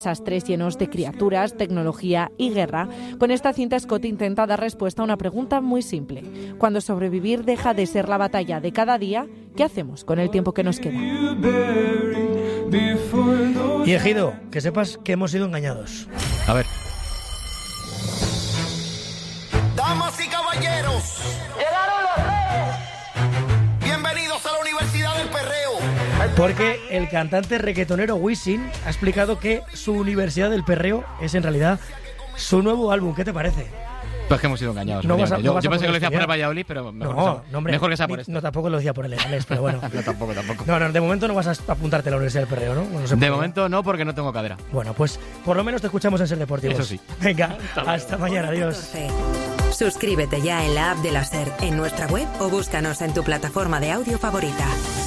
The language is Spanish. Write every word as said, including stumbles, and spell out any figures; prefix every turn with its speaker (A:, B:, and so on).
A: desastres llenos de criaturas, tecnología y guerra. Con esta cinta Scott intenta dar respuesta a una pregunta muy simple. Cuando sobrevivir deja de ser la batalla de cada día, ¿qué hacemos con el tiempo que nos queda?
B: Y Ejido, que sepas que hemos sido engañados.
C: A ver.
D: Damas y caballeros,
E: ¡llegaron los reyes!
D: Bienvenidos a la Universidad del Perreo.
B: Porque el cantante reggaetonero Wisin ha explicado que su Universidad del Perreo es en realidad su nuevo álbum. ¿Qué te parece?
C: Pues que hemos sido engañados.
B: No vas a,
C: yo
B: no vas
C: yo
B: a
C: pensé que lo decía por
B: estudiar.
C: el Valladolid, pero mejor,
B: no,
C: que, sea,
B: no, hombre,
C: mejor que sea por
B: ni,
C: esto.
B: No, tampoco lo decía por el Leganés, pero bueno.
C: No, tampoco, tampoco.
B: No, no, de momento no vas a apuntarte a la Universidad del Perreo, ¿no? No sé
C: de
B: por
C: momento no, porque no tengo cadera.
B: Bueno, pues por lo menos te escuchamos en Ser Deportivos.
C: Eso sí.
B: Venga, hasta, hasta mañana, adiós.
F: Suscríbete ya en la app de la SER, en nuestra web o búscanos en tu plataforma de audio favorita.